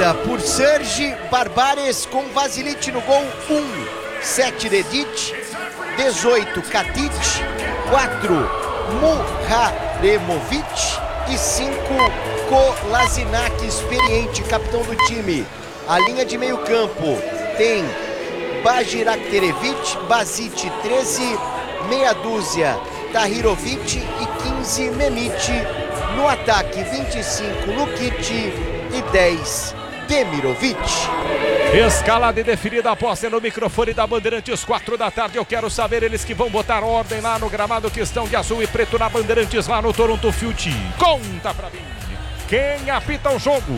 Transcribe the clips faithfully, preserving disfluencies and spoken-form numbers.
marcada por Serge Barbares com Vasilite no gol. um, sete Dedic, dezoito Katic, quatro Muharemovic e cinco Kolasinac, experiente, capitão do time. A linha de meio campo tem Bajirakterevic, Basic, treze, meia dúzia Tahirovic e quinze Memic. No ataque, vinte e cinco Lukic e dez Demirovic. Escalada e definida, aposta no microfone da Bandeirantes, quatro da tarde. Eu quero saber, eles que vão botar ordem lá no gramado que estão de azul e preto na Bandeirantes, lá no Toronto Field. Conta pra mim, quem apita o jogo?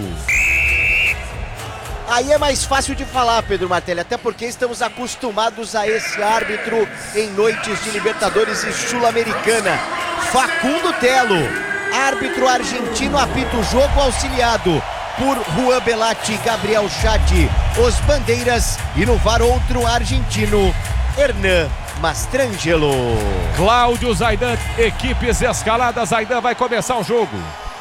Aí é mais fácil de falar, Pedro Martelli, até porque estamos acostumados a esse árbitro em noites de Libertadores e Sul-Americana. Facundo Telo, árbitro argentino, apita o jogo, auxiliado por Juan Belatti, Gabriel Chadi, os bandeiras, e no V A R outro argentino, Hernan Mastrangelo. Cláudio Zaidan, equipes escaladas, Zaidan, vai começar o jogo.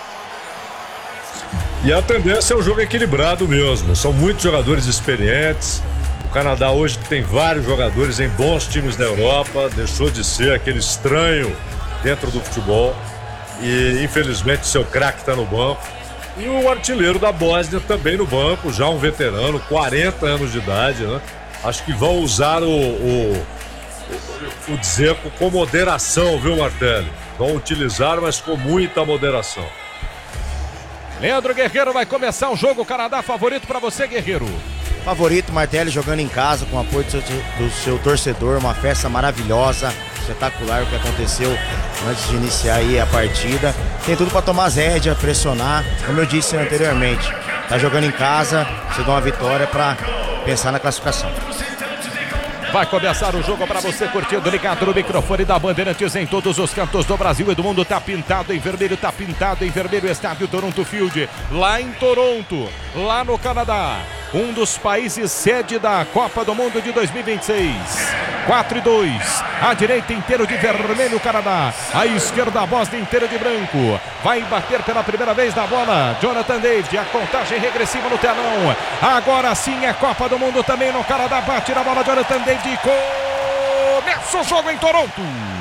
E a tendência é um jogo equilibrado mesmo, são muitos jogadores experientes. O Canadá hoje tem vários jogadores em bons times da Europa, deixou de ser aquele estranho dentro do futebol e infelizmente seu craque está no banco. E o artilheiro da Bósnia também no banco, já um veterano, quarenta anos de idade, né? Acho que vão usar o, o, o, o Dzeko com moderação, viu, Martelli? Vão utilizar, mas com muita moderação. Leandro Guerreiro vai começar o jogo. Canadá favorito para você, Guerreiro? Favorito, Martelli, jogando em casa com o apoio do seu, do seu torcedor, uma festa maravilhosa, espetacular o que aconteceu antes de iniciar aí a partida. Tem tudo para tomar as rédeas, pressionar, como eu disse anteriormente. Tá jogando em casa, você dá uma vitória para pensar na classificação. Vai começar o jogo para você curtindo, ligado no microfone da Bandeirantes em todos os cantos do Brasil e do mundo. Tá pintado em vermelho, tá pintado em vermelho, estádio Toronto Field, lá em Toronto, lá no Canadá. Um dos países sede da Copa do Mundo de dois mil e vinte e seis. quatro e dois. A direita inteiro de vermelho, Canadá. A esquerda, a Bósnia inteira de branco. Vai bater pela primeira vez na bola Jonathan David. A contagem regressiva no telão. Agora sim é Copa do Mundo também no Canadá. Bate na bola Jonathan David. Começa o jogo em Toronto.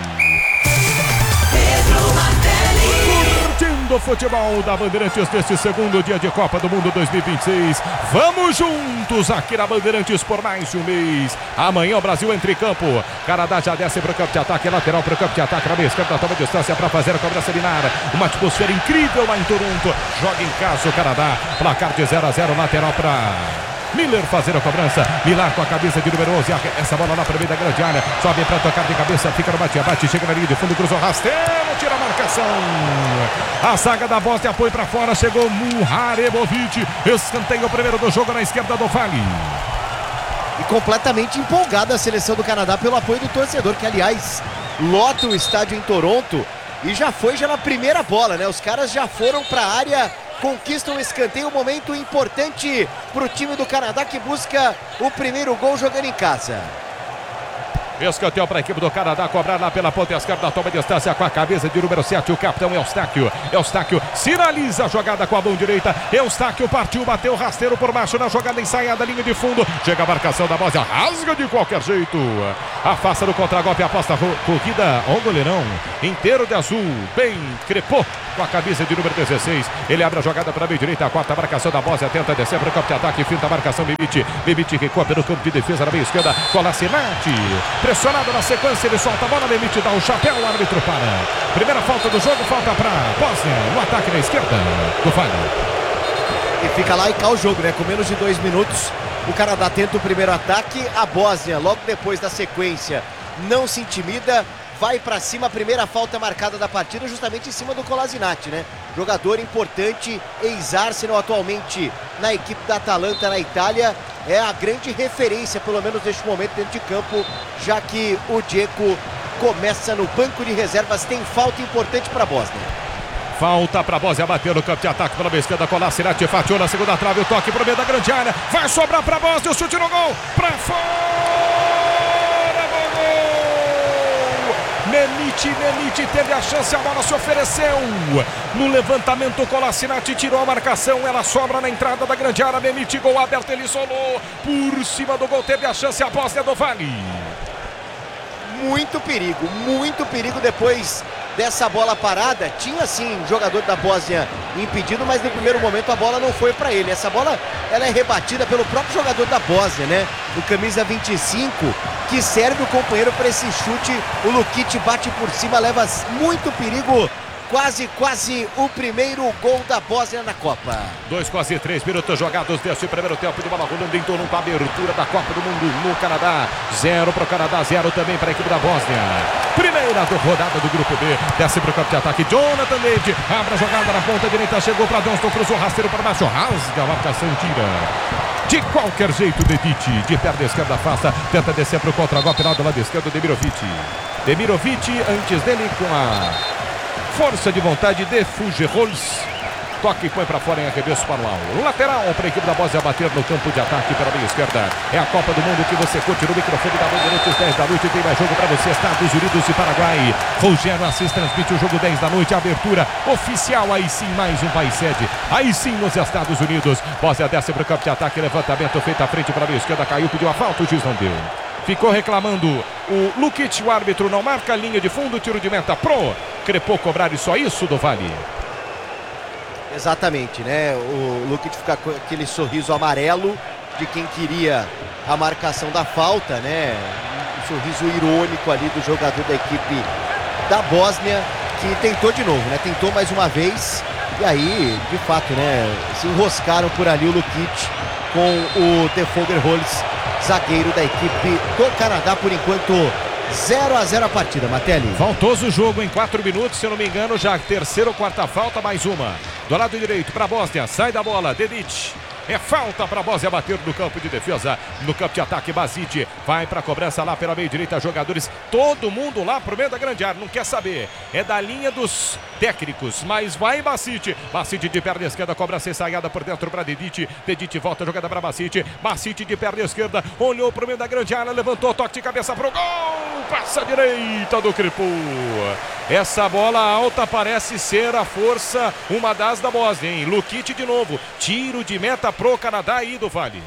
Curtindo o futebol da Bandeirantes neste segundo dia de Copa do Mundo dois mil e vinte e seis. Vamos juntos aqui na Bandeirantes por mais de um mês. Amanhã o Brasil entra em campo. Canadá já desce para o campo de ataque, lateral para o campo de ataque. Na meia esquerda toma distância para fazer a cobrança linear. Uma atmosfera incrível lá em Toronto. Joga em casa o Canadá. Placar de zero a zero, lateral para Miller fazer a cobrança. Miller com a cabeça de número onze. Essa bola lá para meio da grande área. Sobe para tocar de cabeça. Fica no bate-bate. Chega na linha de fundo. Cruzou rasteiro. Tira a marcação. A zaga da Bósnia apoio para fora. Chegou Muharemovic. Escanteio primeiro do jogo na esquerda do Fali. E completamente empolgada a seleção do Canadá pelo apoio do torcedor, que aliás lota o estádio em Toronto. E já foi já na primeira bola, né? Os caras já foram para a área, conquistam o escanteio, um momento importante para o time do Canadá que busca o primeiro gol jogando em casa. Escanteio para a equipe do Canadá, cobrar lá pela ponta esquerda, toma distância com a cabeça de número sete, o capitão Eustáquio. Eustáquio sinaliza a jogada com a mão direita. Eustáquio partiu, bateu rasteiro por baixo na jogada ensaiada, linha de fundo. Chega a marcação da Bósnia, rasga de qualquer jeito. Afasta do contragolpe, aposta corrida, o goleirão inteiro de azul, bem crepou com a camisa de número dezesseis. Ele abre a jogada para a meia direita, a quarta marcação da Bósnia, tenta descer para o campo de ataque, finta a marcação, Mimic. Mimic recua pelo campo de defesa na meia esquerda, Kolasinac. Pressionado na sequência, ele solta a bola, Mimic dá o chapéu, o árbitro para. Primeira falta do jogo, falta para Bósnia, no ataque na esquerda do Fali. E fica lá e cá o jogo, né? Com menos de dois minutos, o Canadá tenta o primeiro ataque, a Bósnia, logo depois da sequência, não se intimida, vai pra cima. A primeira falta marcada da partida justamente em cima do Kolasinac, né? Jogador importante, ex-Arsenal, atualmente na equipe da Atalanta na Itália. É a grande referência, pelo menos neste momento dentro de campo, já que o Dzeko começa no banco de reservas. Tem falta importante para a Bósnia. Falta para a Bósnia, bateu no campo de ataque pela esquerda, Kolasinac fatiou na segunda trave, o toque para o meio da grande área, vai sobrar para a Bósnia, o chute no gol, para fora do gol! Memite, Memite teve a chance, a bola se ofereceu. No levantamento, Kolasinac tirou a marcação, ela sobra na entrada da grande área. Memite, gol aberto, ele solou. Por cima do gol, teve a chance, a Bósnia do Vale. Muito perigo, muito perigo depois dessa bola parada. Tinha sim jogador da Bósnia impedido, mas no primeiro momento a bola não foi para ele. Essa bola ela é rebatida pelo próprio jogador da Bósnia, né? O camisa vinte e cinco, que serve o companheiro para esse chute. O Lukic bate por cima, leva muito perigo. Quase, quase o primeiro gol da Bósnia na Copa. Dois, quase três minutos jogados desse primeiro tempo de bola rolando em torno da abertura da Copa do Mundo no Canadá. Zero para o Canadá, zero também para a equipe da Bósnia. Primeira do rodada do grupo B. Desce para o campo de ataque. Jonathan David abre a jogada na ponta direita. Chegou para Johnston, cruzou rasteiro para baixo. Rasga a marcação, tira. De qualquer jeito, Dedic, de perna esquerda, afasta. Tenta descer para o contra-golpe do lado esquerdo, Demirovic. Demirovic, antes dele com a força de vontade de Fugerols. Toque e põe para fora em arremesso para o alto. Lateral para a equipe da Bósnia bater no campo de ataque pela meia esquerda. É a Copa do Mundo que você curte no microfone da Bandeirantes, dez da noite. Tem mais jogo para você, Estados Unidos e Paraguai. Rogério Assis transmite o jogo dez da noite. Abertura oficial, aí sim mais um país sede. Aí sim nos Estados Unidos. Bósnia desce para o campo de ataque. Levantamento feito à frente para a meia esquerda. Caiu, pediu a falta, o juiz não deu. Ficou reclamando o Lukic, o árbitro não marca, linha de fundo, tiro de meta pro. Crepou cobrar e só isso do Vale. Exatamente, né? O Lukic fica com aquele sorriso amarelo de quem queria a marcação da falta, né? Um sorriso irônico ali do jogador da equipe da Bósnia, que tentou de novo, né? Tentou mais uma vez e aí, de fato, né? Se enroscaram por ali o Lukic com o De Fogelholz, zagueiro da equipe do Canadá. Por enquanto, zero a zero a partida, Matelli. Faltoso jogo em quatro minutos, se eu não me engano, já terceira ou quarta falta, mais uma. Do lado direito para a Bósnia, sai da bola, Dedic. É falta para a Bósnia bater no campo de defesa. No campo de ataque, Basic vai para a cobrança lá pela meia direita. Jogadores, todo mundo lá pro meio da grande área. Não quer saber. É da linha dos técnicos. Mas vai Basic. Basic de perna esquerda. Cobrança ensaiada por dentro para Dedic. Dedic volta a jogada para Basic. Basic de perna esquerda. Olhou pro meio da grande área. Levantou, toque de cabeça pro gol. Passa a direita do Crepô. Essa bola alta parece ser a força, uma das da Bósnia, hein? Lukic de novo. Tiro de meta pro Canadá e do Vale.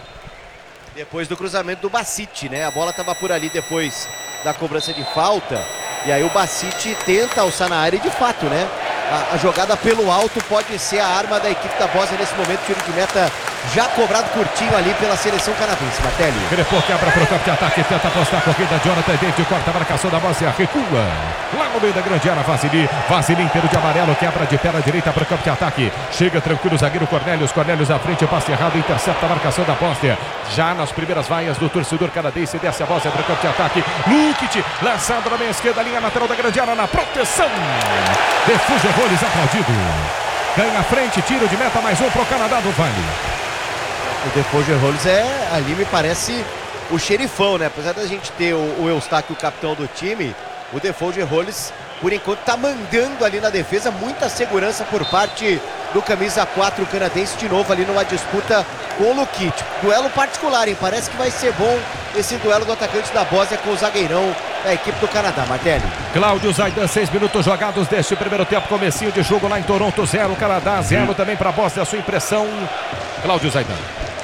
Depois do cruzamento do Basic, né? A bola estava por ali depois da cobrança de falta. E aí o Basic tenta alçar na área e de fato, né? A, a jogada pelo alto pode ser a arma da equipe da Bósnia nesse momento. Tiro de meta já cobrado curtinho ali pela seleção canadense, Matelli. Crepô quebra para o campo de ataque, tenta apostar a corrida. Jonathan David corta a marcação da Bósnia, recua. Lá no meio da grande área, Vasily. Vasily inteiro de amarelo, quebra de perna direita para o campo de ataque. Chega tranquilo o zagueiro Cornelius. Cornelius à frente, passe errado, intercepta a marcação da Bósnia. Já nas primeiras vaias do torcedor canadense, desce a Bósnia para o campo de ataque. Lukic, lançado na meia esquerda, linha lateral da grande área, na proteção. De Fugeroles aplaudido. Ganha a frente, tiro de meta, mais um para o Canadá do Vale. O De Fogelholz é, ali me parece, o xerifão, né? Apesar da gente ter o, o Eustáquio, o capitão do time, o De Fogelholz, por enquanto, tá mandando ali na defesa. Muita segurança por parte do camisa quatro canadense, de novo ali numa disputa com o Lukic. Duelo particular, hein? Parece que vai ser bom esse duelo do atacante da Bósnia com o zagueirão da equipe do Canadá, Martelli. Cláudio Zaidan, seis minutos jogados deste primeiro tempo, comecinho de jogo lá em Toronto, zero Canadá, zero também para a Bósnia. A sua impressão, Cláudio Zaidan?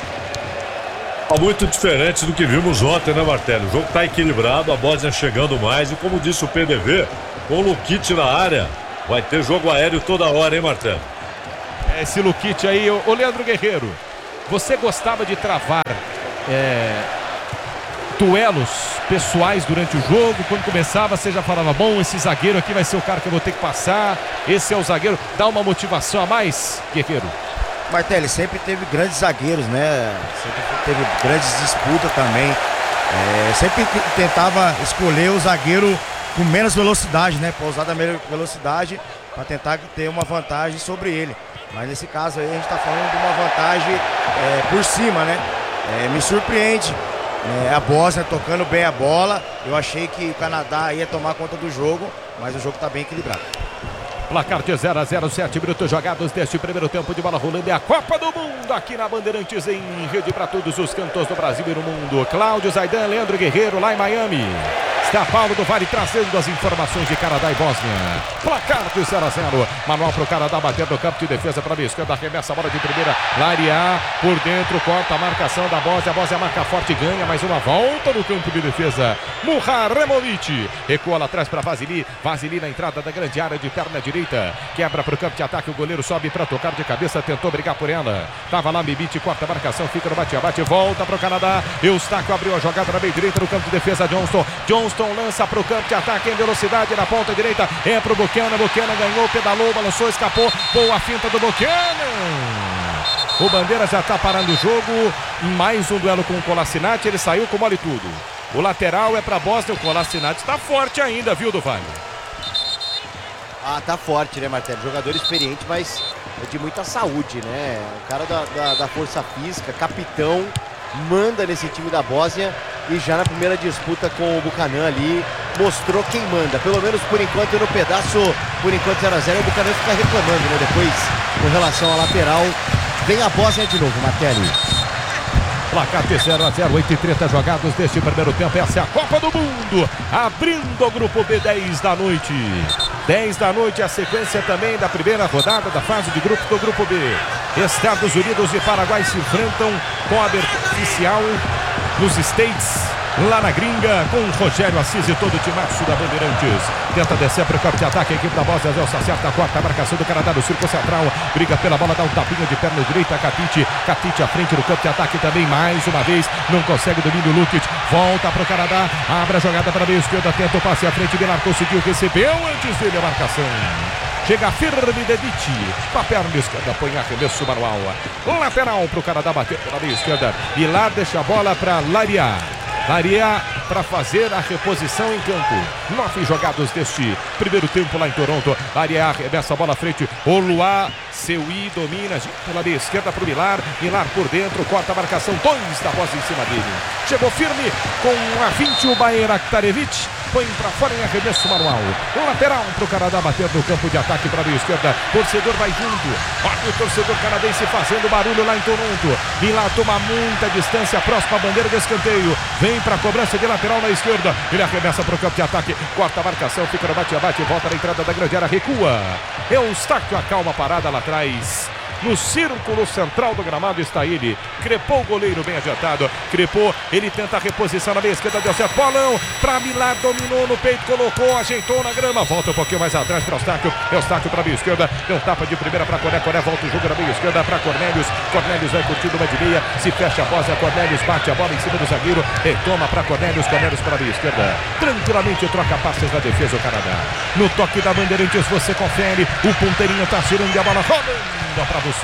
Muito diferente do que vimos ontem, né, Martelli? O jogo está equilibrado, a Bósnia chegando mais e, como disse o P D V, com o Lukic na área, vai ter jogo aéreo toda hora, hein, Martelli? Esse Lukic aí, ô Leandro Guerreiro, você gostava de travar é, duelos pessoais durante o jogo? Quando começava, você já falava, bom, esse zagueiro aqui vai ser o cara que eu vou ter que passar, esse é o zagueiro, dá uma motivação a mais, Guerreiro? Martelli sempre teve grandes zagueiros, né? Sempre teve grandes disputas também. É, sempre tentava escolher o zagueiro com menos velocidade, né? Para usar da melhor velocidade para tentar ter uma vantagem sobre ele. Mas nesse caso aí a gente está falando de uma vantagem é, por cima, né? É, me surpreende é, a Bósnia tocando bem a bola. Eu achei que o Canadá ia tomar conta do jogo, mas o jogo está bem equilibrado. Placar de zero a zero, sete minutos jogados deste primeiro tempo de bola rolando. É a Copa do Mundo aqui na Bandeirantes, em rede para todos os cantos do Brasil e no mundo. Cláudio Zaidan, Leandro Guerreiro, lá em Miami. Está Paulo do Vale trazendo as informações de Canadá e Bósnia. Placar de zero a zero. Manual para o Canadá bater no campo de defesa para a esquerda. Arremessa a bola de primeira. Lária por dentro. Corta a marcação da Bósnia. A Bósnia marca forte. Ganha mais uma volta no campo de defesa. Muharemovic. Recua lá atrás para Vasily. Vasily na entrada da grande área de perna direita. Quebra para o campo de ataque. O goleiro sobe para tocar de cabeça. Tentou brigar por ela. Tava lá Mibit. Corta a marcação. Fica no bate-abate. Volta para o Canadá. Eustáquio abriu a jogada na meia direita no campo de defesa. Johnston. Johnston lança para o campo de ataque em velocidade na ponta direita. É para o Buchanan. Buchanan ganhou, pedalou, balançou, escapou. Boa finta do Buchanan. O Bandeira já está parando o jogo. Mais um duelo com o Kolasinac. Ele saiu com bola e tudo. O lateral é para a Bósnia. O Kolasinac está forte ainda, viu, do Vale? Ah, tá forte, né, Martelo? Jogador experiente, mas é de muita saúde, né? O cara da, da, da força física, capitão, manda nesse time da Bósnia. E já na primeira disputa com o Buchanan ali, mostrou quem manda. Pelo menos por enquanto no pedaço, por enquanto zero a zero, o Buchanan fica reclamando, né? Depois, com relação à lateral, vem a Bósnia de novo, Martelli. Placar de zero a zero, oito e trinta jogados deste primeiro tempo. Essa é a Copa do Mundo, abrindo o grupo B, dez da noite. dez da noite, a sequência também da primeira rodada da fase de grupos do grupo B. Estados Unidos e Paraguai se enfrentam com a abertura oficial nos States, lá na gringa, com o Rogério Assis e todo o timaço da Bandeirantes. Tenta descer para o campo de ataque, a equipe da Bósnia. Zelsa acerta a quarta, a marcação do Canadá no círculo central. Briga pela bola, dá um tapinha de perna direita. Katich, Katich à frente no campo de ataque também, mais uma vez. Não consegue domínio, Lukic. Volta para o Canadá, abre a jogada para a meia esquerda, tenta o passe à frente. Vilar conseguiu, recebeu antes dele a marcação. Chega firme Dedici, com a perna esquerda, põe arremesso manual. Lateral para o Canadá bater pela meia esquerda. Vilar deixa a bola para Lária. Lária para fazer a reposição em campo. Nove jogados deste primeiro tempo lá em Toronto. Lária arremessa a bola à frente. Oluá, Seui domina pela meia esquerda para o Vilar. Vilar por dentro, corta a marcação. Dois da Bósnia em cima dele. Chegou firme com a vinte o Baer Akhtarevich. Põe para fora em arremesso manual. O lateral para o Canadá bater no campo de ataque para a meia esquerda. Torcedor vai junto. Olha o torcedor canadense fazendo barulho lá em Toronto. Vilar toma muita distância, próxima bandeira de escanteio. Vem para a cobrança de lateral na esquerda. Ele arremessa para o campo de ataque. Corta a marcação, fica no bate-abate. Volta na entrada da grande área, recua. Eustáquio acalma a parada lá atrás. No círculo central do gramado está ele. Crepou o goleiro bem adiantado. Crepou, ele tenta a reposição na meia esquerda. Deu certo, bolão para Vilar, dominou no peito, colocou, ajeitou na grama. Volta um pouquinho mais atrás para Eustáquio. Eustáquio para a meia esquerda. Deu tapa de primeira para Coné. Coné volta o jogo na meia esquerda para Cornelius. Cornelius vai curtindo uma de meia. Se fecha a Bósnia. Cornelius bate a bola em cima do zagueiro. Retoma para Cornelius. Cornelius para a meia esquerda. Tranquilamente troca passes na defesa o Canadá. No toque da Bandeirantes você confere. O ponteirinho está tirando a bola rolando para você.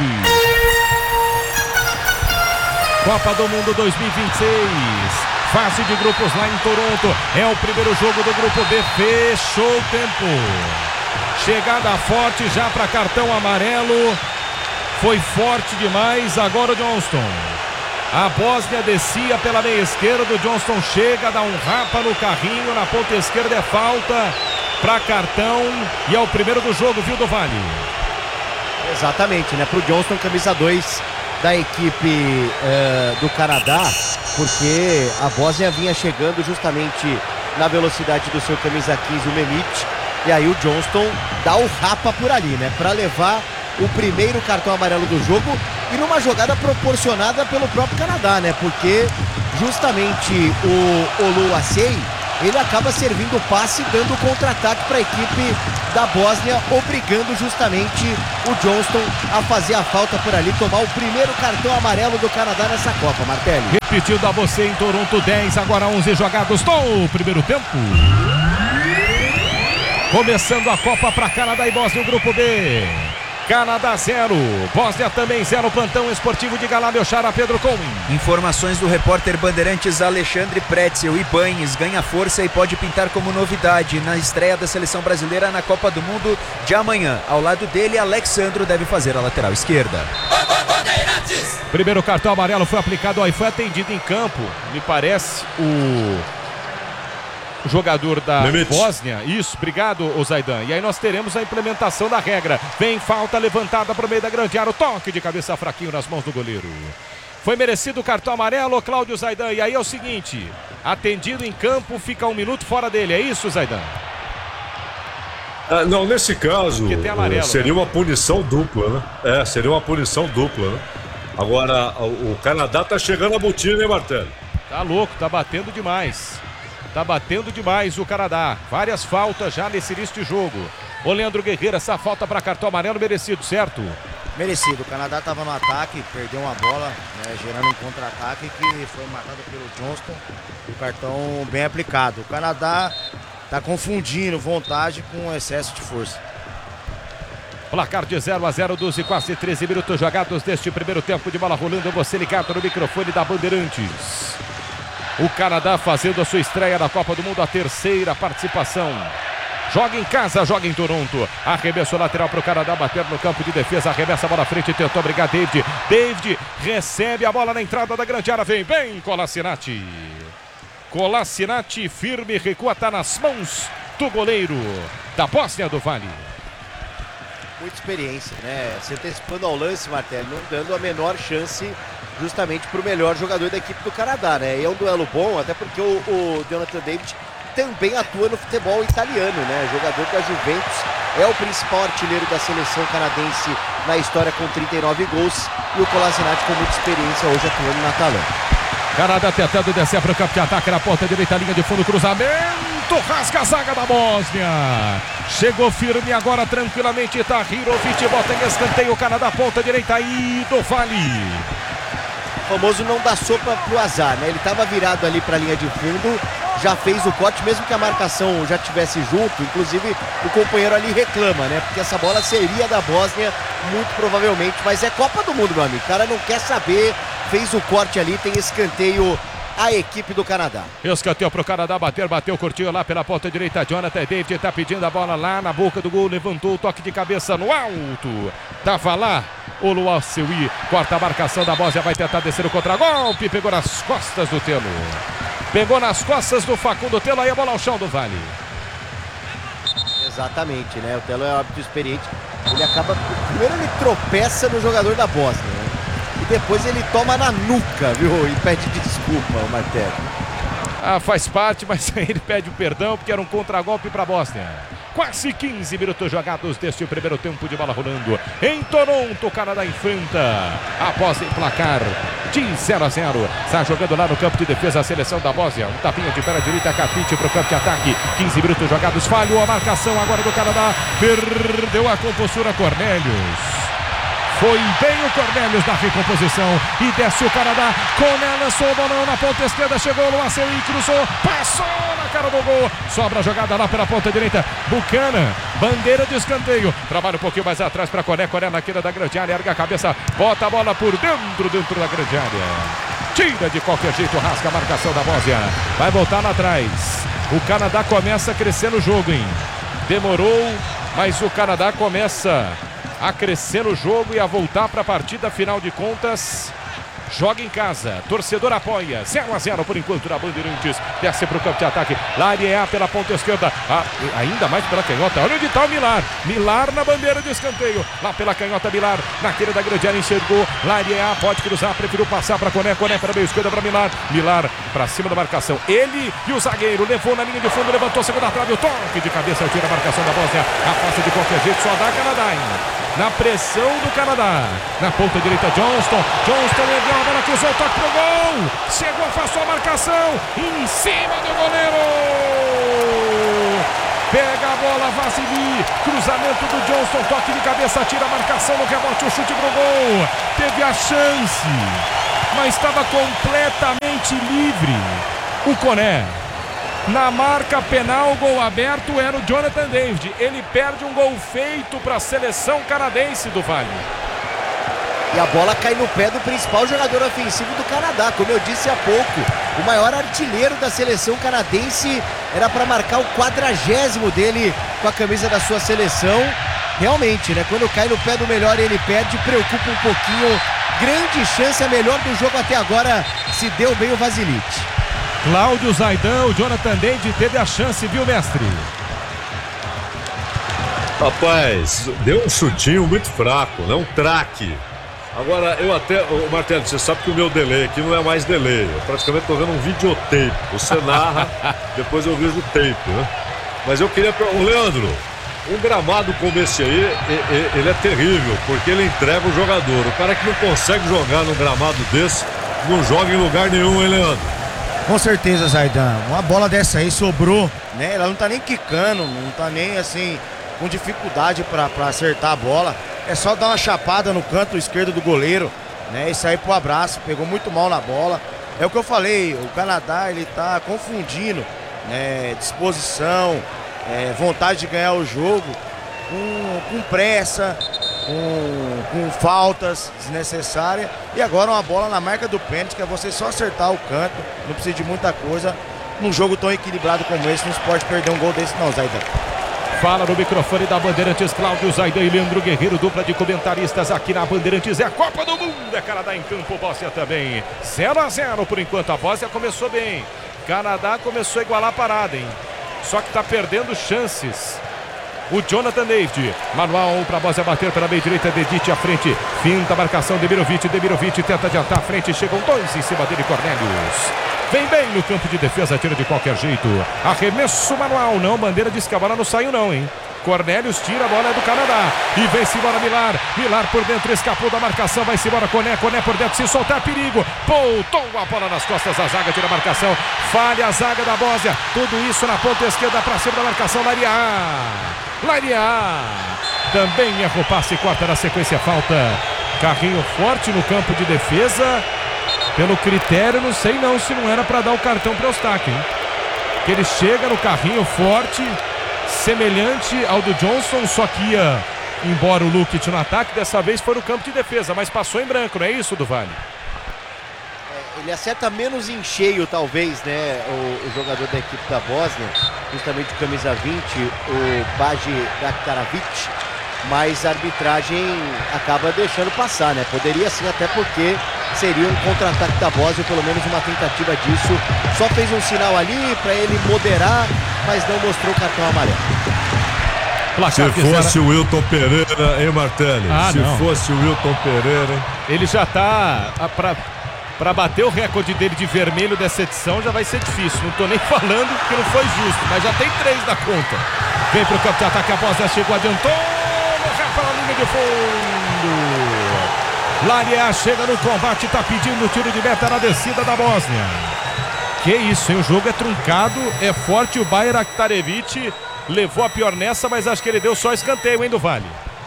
Copa do Mundo dois mil e vinte e seis, fase de grupos lá em Toronto. É o primeiro jogo do grupo B. Fechou o tempo. Chegada forte já para cartão amarelo. Foi forte demais. Agora o Johnston. A Bósnia descia pela meia esquerda. O Johnston chega, dá um rapa no carrinho. Na ponta esquerda é falta para cartão. E é o primeiro do jogo, viu, do Vale? Exatamente, né? Para o Johnston, camisa dois da equipe uh, do Canadá, porque a Bósnia vinha chegando justamente na velocidade do seu camisa quinze, o Memic, e aí o Johnston dá o rapa por ali, né? Para levar o primeiro cartão amarelo do jogo e numa jogada proporcionada pelo próprio Canadá, né? Porque justamente o Oluwaseyi, ele acaba servindo o passe, dando contra-ataque para a equipe da Bósnia, obrigando justamente o Johnston a fazer a falta por ali, tomar o primeiro cartão amarelo do Canadá nessa Copa, Martelli. Repetindo a você em Toronto, dez, agora onze jogados do primeiro tempo. Começando a Copa para Canadá e Bósnia, o grupo B. Canadá zero, Bósnia também zero. Plantão esportivo de Galá, meu xará Pedro Com. Informações do repórter Bandeirantes Alexandre Pretzel. Ibañez ganha força e pode pintar como novidade na estreia da seleção brasileira na Copa do Mundo de amanhã. Ao lado dele, Alexandro deve fazer a lateral esquerda. Primeiro cartão amarelo foi aplicado, aí foi atendido em campo, me parece, o... O jogador da Limite. Bósnia. Isso, obrigado, Zaidan. E aí nós teremos a implementação da regra. Vem falta levantada para o meio da grande área. O toque de cabeça fraquinho nas mãos do goleiro. Foi merecido o cartão amarelo, Cláudio Zaidan. E aí é o seguinte, atendido em campo, fica um minuto fora dele. É isso, Zaidan? Ah, não, nesse caso, amarelo, seria né? uma punição dupla, né? É, seria uma punição dupla, né? Agora, o, o Canadá tá chegando a botina, hein, Martelo? Tá louco, tá batendo demais. Tá batendo demais o Canadá. Várias faltas já nesse início de jogo. Ô Leandro Guerreiro, essa falta para cartão amarelo merecido, certo? Merecido. O Canadá estava no ataque, perdeu uma bola, né, gerando um contra-ataque que foi matado pelo Johnston. O cartão bem aplicado. O Canadá está confundindo vontade com excesso de força. Placar de zero a zero, doze, quase treze minutos jogados deste primeiro tempo de bola rolando. Você ligado no microfone da Bandeirantes. O Canadá fazendo a sua estreia na Copa do Mundo, a terceira participação. Joga em casa, joga em Toronto. Arremesso lateral para o Canadá bater no campo de defesa. Arremessa a bola à frente, tentou brigar David. David recebe a bola na entrada da grande área. Vem bem, Kolasinac. Kolasinac firme, recua, está nas mãos do goleiro da Bósnia do Vale. Muita experiência, né? Se antecipando ao lance, Martelo, não dando a menor chance justamente para o melhor jogador da equipe do Canadá, né? E é um duelo bom, até porque o, o Jonathan David também atua no futebol italiano, né? Jogador da Juventus, é o principal artilheiro da seleção canadense na história com trinta e nove gols, e o Kolasinac com muita experiência hoje atuando na Atalanta. Canadá tentando descer para o campo de ataque na ponta direita, linha de fundo, cruzamento, rasga a zaga da Bósnia. Chegou firme agora tranquilamente, Tahirovic bota em escanteio, o Canadá ponta direita aí do Vale. O famoso não dá sopa pro azar, né? Ele estava virado ali para a linha de fundo, já fez o corte, mesmo que a marcação já estivesse junto, inclusive o companheiro ali reclama, né? Porque essa bola seria da Bósnia, muito provavelmente, mas é Copa do Mundo, meu amigo. O cara não quer saber, fez o corte ali, tem escanteio a equipe do Canadá. Escanteio pro Canadá bater, bateu, curtiu lá pela ponta direita. Jonathan David tá pedindo a bola lá na boca do gol, levantou o toque de cabeça no alto. Tava lá o Luan Seui, corta a marcação da Bósnia, vai tentar descer o contra-golpe, pegou nas costas do Telo. Pegou nas costas do Facundo Telo, aí a bola ao chão do Vale. Exatamente, né? O Telo é um árbitro experiente. Ele acaba, primeiro ele tropeça no jogador da Bósnia, né? E depois ele toma na nuca, viu? E pede desculpa, o Martelo. Ah, faz parte, mas ele pede o perdão porque era um contragolpe para a Bósnia. Quase quinze minutos jogados deste primeiro tempo de bola rolando. Em Toronto, o Canadá enfrenta após emplacar de zero a zero. Está jogando lá no campo de defesa a seleção da Bósnia. Um tapinha de pé direita, Capite para o campo de ataque. quinze minutos jogados, falhou a marcação agora do Canadá. Perdeu a compostura Cornelius. Foi bem o Cornelius na recomposição. E desce o Canadá. Coné lançou o bolão na ponta esquerda. Chegou o Luan e cruzou. Passou na cara do gol. Sobra a jogada lá pela ponta direita. Buchanan. Bandeira de escanteio. Trabalha um pouquinho mais atrás para Coné. Coné na queda da grande área. Erga a cabeça. Bota a bola por dentro, dentro da grande área. Tira de qualquer jeito. Rasga a marcação da Bósnia. Vai voltar lá atrás. O Canadá começa a crescer no jogo, hein? Demorou, mas o Canadá começa a crescer no jogo e a voltar para a partida, afinal de contas, joga em casa, torcedor apoia, zero a zero por enquanto na Bandeirantes, desce para o campo de ataque, Larié pela ponta esquerda, ah, ainda mais pela canhota, olha onde está o Milar, Milar na bandeira de escanteio, lá pela canhota Milar, naquele da grande área enxergou, Larié pode cruzar, preferiu passar para Coné, Coné para meio esquerda para Milar, Milar para cima da marcação, ele e o zagueiro, levou na linha de fundo, levantou a segunda trave, o toque de cabeça, tira a marcação da Bósnia, afasta de qualquer jeito, só dá Canadá, hein? Na pressão do Canadá, na ponta direita Johnston, Johnston levou a bola, cruzou o toque pro gol, chegou, afastou a marcação, em cima do goleiro, pega a bola, Vasily, cruzamento do Johnston, toque de cabeça, tira a marcação no rebote, o chute pro gol, teve a chance, mas estava completamente livre, o Coné. Na marca penal, gol aberto era o Jonathan David. Ele perde um gol feito para a seleção canadense do Vale. E a bola cai no pé do principal jogador ofensivo do Canadá. Como eu disse há pouco, o maior artilheiro da seleção canadense era para marcar o quadragésimo dele com a camisa da sua seleção. Realmente, né? Quando cai no pé do melhor ele perde, preocupa um pouquinho. Grande chance, a melhor do jogo até agora, se deu bem o Vasily. Cláudio Zaidan, o Jonathan David teve a chance, viu, mestre? Rapaz, deu um chutinho muito fraco, né? Um traque. Agora, eu até... Ô, Martelo, você sabe que o meu delay aqui não é mais delay. Eu praticamente tô vendo um videotape. Você narra, depois eu vejo o tape, né? Mas eu queria perguntar... Ô, Leandro, um gramado como esse aí, ele é terrível, porque ele entrega o jogador. O cara que não consegue jogar num gramado desse, não joga em lugar nenhum, hein, Leandro? Com certeza, Zaidan. Uma bola dessa aí sobrou, né? Ela não tá nem quicando, não tá nem assim, com dificuldade pra, pra acertar a bola. É só dar uma chapada no canto esquerdo do goleiro, né? E sair pro abraço. Pegou muito mal na bola. É o que eu falei, o Canadá, ele tá confundindo, né? Disposição, é, vontade de ganhar o jogo com, com pressa, com, com faltas desnecessárias. E agora uma bola na marca do pênalti, que é você só acertar o canto, não precisa de muita coisa. Num jogo tão equilibrado como esse, não se pode perder um gol desse não, Zaidan. Fala no microfone da Bandeirantes, Cláudio Zaidan e Leandro Guerreiro, dupla de comentaristas aqui na Bandeirantes. É a Copa do Mundo, é Canadá em campo, Bósnia também. zero a zero por enquanto, a Bósnia começou bem. Canadá começou a igualar a parada, hein? Só que tá perdendo chances. O Jonathan David, manual para a Bósnia bater pela meia direita, Dedic à frente, finta a marcação, Demirovic, Demirovic tenta adiantar à frente, chegam dois em cima dele, Cornelius. Vem bem no campo de defesa, tira de qualquer jeito. Arremesso manual, não, bandeira diz que a bola não saiu não, hein. Cornelius tira a bola, é do Canadá. E vem-se embora Milar. Milar por dentro, escapou da marcação. Vai-se embora Koné. Koné por dentro, se soltar, perigo. Voltou a bola nas costas da zaga, tira a marcação. Falha a zaga da Bósnia. Tudo isso na ponta esquerda para cima da marcação. Lariá. Lariá. Também erra o passe, corta na sequência, falta. Carrinho forte no campo de defesa. Pelo critério, não sei não se não era para dar o cartão para o Eustáquio, hein? Que ele chega no carrinho forte, semelhante ao do Johnson, só que ia embora o Lukic no ataque, dessa vez foi no campo de defesa, mas passou em branco, não é isso, do Vale? É, ele acerta menos em cheio, talvez, né, o, o jogador da equipe da Bósnia, justamente o camisa vinte, o Baji Daktaravic, mas a arbitragem acaba deixando passar, né? Poderia sim, até porque seria um contra-ataque da Bósnia, ou pelo menos uma tentativa disso. Só fez um sinal ali para ele moderar, mas não mostrou o cartão amarelo. Se fosse o Wilton Pereira, hein, Martelli? Ah, Se não. fosse o Wilton Pereira, hein? Ele já tá para para bater o recorde dele de vermelho dessa edição, já vai ser difícil. Não tô nem falando que não foi justo, mas já tem três na conta. Vem pro campo de ataque, a Bósnia chegou, adiantou, morreu pela linha de fundo. Lariá chega no combate, tá pedindo o tiro de meta na descida da Bósnia. Que isso, hein? O jogo é truncado, é forte. O Bayer Akhtarevic levou a pior nessa, mas acho que ele deu só escanteio, hein, do Vale?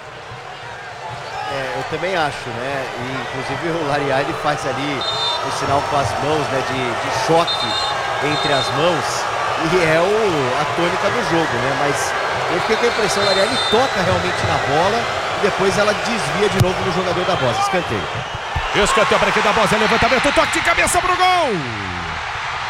É, eu também acho, né? E inclusive o Lariá, ele faz ali o sinal com as mãos, né? De, de choque entre as mãos. E é o, a tônica do jogo, né? Mas eu fiquei com a impressão, o Lariá, ele toca realmente na bola. Depois ela desvia de novo no jogador da Bósnia. Escanteio. Escanteio para aqui da Bósnia. Levantamento, toque de cabeça pro gol.